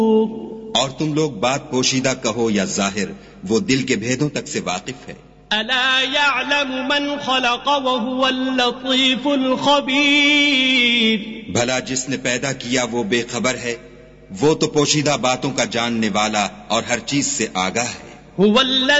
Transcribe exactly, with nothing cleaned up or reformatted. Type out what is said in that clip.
और तुम लोग बात पोशीदा कहो या जाहिर, वो दिल के भेदों तक से वाकिफ है। अला यअलमु मन खलक़ व हुवल लतीफुल खबीर। भला जिसने पैदा किया वो बेखबर है, वो तो पोशीदा बातों का जानने वाला और हर चीज से आगाह है। हुवल्लज़ी